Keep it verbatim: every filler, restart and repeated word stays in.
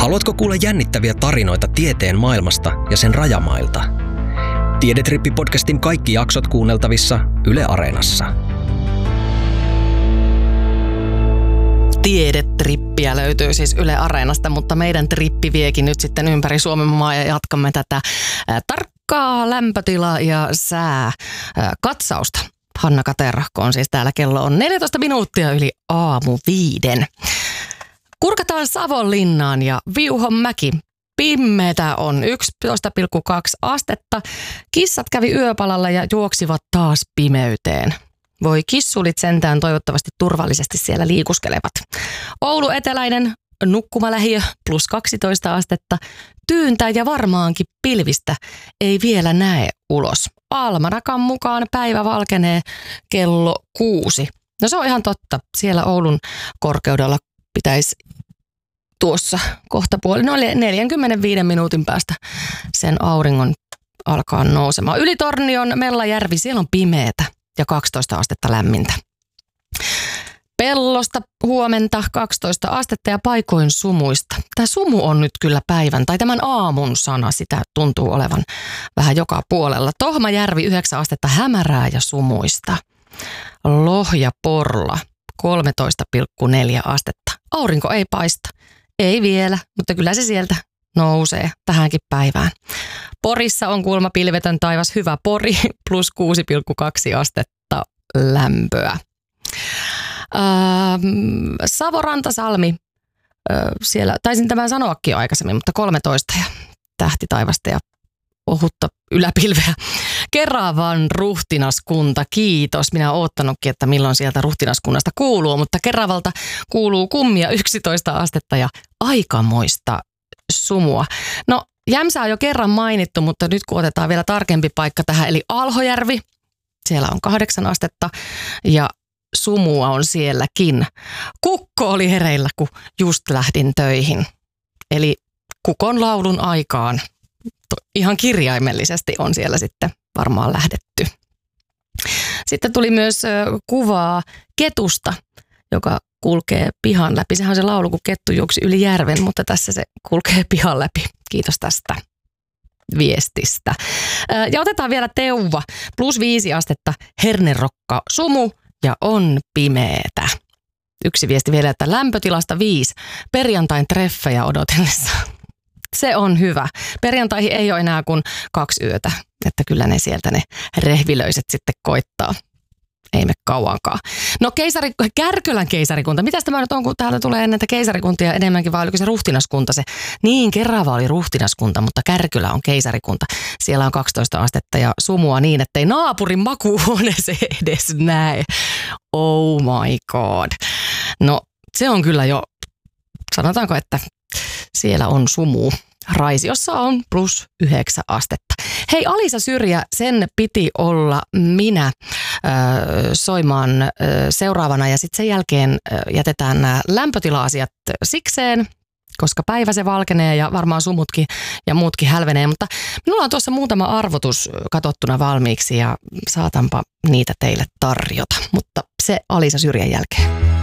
Haluatko kuulla jännittäviä tarinoita tieteen maailmasta ja sen rajamailta? Tiedetrippi-podcastin kaikki jaksot kuunneltavissa Yle Areenassa. Tiedetrippiä löytyy siis Yle Areenasta, mutta meidän trippi viekin nyt sitten ympäri Suomen maa ja jatkamme tätä ää, tarkkaa lämpötila- ja sääkatsausta. Hanna Katerahko on siis täällä, kello on neljätoista minuuttia yli aamu viiden. Kurkataan Savonlinnaan ja Viuhonmäki. Pimmeitä on yksitoista pilkku kaksi astetta. Kissat kävi yöpalalla ja juoksivat taas pimeyteen. Voi kissulit sentään, toivottavasti turvallisesti siellä liikuskelevat. Oulu eteläinen nukkumalähiö plus kaksitoista astetta. Tyyntää ja varmaankin pilvistä ei vielä näe ulos. Almanakan mukaan päivä valkenee kello kuusi. No se on ihan totta. Siellä Oulun korkeudella pitäisi tuossa kohta puoli, no neljänkymmenenviiden minuutin päästä sen auringon alkaa nousemaan. Yli Tornion Mellajärvi, siellä on pimeätä ja kaksitoista astetta lämmintä. Pellosta huomenta kaksitoista astetta ja paikoin sumuista. Tämä sumu on nyt kyllä päivän tai tämän aamun sana, sitä tuntuu olevan vähän joka puolella. Tohmajärvi yhdeksän astetta, hämärää ja sumuista. Lohja Porla kolmetoista pilkku neljä astetta. Aurinko ei paista. Ei vielä, mutta kyllä se sieltä nousee tähänkin päivään. Porissa on kuulemma pilvetön taivas, hyvä Pori, plus kuusi pilkku kaksi astetta lämpöä. Ähm, Savo-Rantasalmi, äh, siellä taisin tämän sanoakin aikaisemmin, mutta kolmetoista ja tähti taivasta ja ohutta yläpilveä. Keravan ruhtinaskunta, kiitos. Minä olen oottanutkin, että milloin sieltä ruhtinaskunnasta kuuluu, mutta Keravalta kuuluu kummia yksitoista astetta ja aikamoista sumua. No, Jämsä on jo kerran mainittu, mutta nyt kun otetaan vielä tarkempi paikka tähän, eli Alhojärvi, siellä on kahdeksan astetta ja sumua on sielläkin. Kukko oli hereillä, kun just lähdin töihin. Eli kukon laulun aikaan ihan kirjaimellisesti on siellä sitten varmaan lähdetty. Sitten tuli myös kuvaa ketusta, joka kulkee pihan läpi. Sehän on se laulu, kun kettu juoksi yli järven, mutta tässä se kulkee pihan läpi. Kiitos tästä viestistä. Ja otetaan vielä Teuva. Plus viisi astetta, hernerokka, sumu ja on pimeetä. Yksi viesti vielä, että lämpötilasta viisi. Perjantain treffejä odotellessa. Se on hyvä. Perjantaihin ei ole enää kuin kaksi yötä, että kyllä ne sieltä ne rehvilöiset sitten koittaa. Ei me kauankaan. No keisari, Kärkölän keisarikunta. Mitäs tämä nyt on, kun täältä tulee näitä keisarikuntia enemmänkin, vai oliko se ruhtinaskunta se? Niin, Kerava oli ruhtinaskunta, mutta Kärkölä on keisarikunta. Siellä on kaksitoista astetta ja sumua niin, ettei naapurin makuuhuoneeseen edes näe. Oh my god. No se on kyllä jo, sanotaanko, että siellä on sumu. Raisiossa on plus yhdeksän astetta. Hei, Alisa Syrjä, sen piti olla minä äh, soimaan äh, seuraavana ja sitten sen jälkeen äh, jätetään nämä lämpötila-asiat sikseen, koska päivä se valkenee ja varmaan sumutkin ja muutkin hälvenee. Mutta minulla on tuossa muutama arvotus katsottuna valmiiksi ja saatanpa niitä teille tarjota, mutta se Alisa Syrjän jälkeen.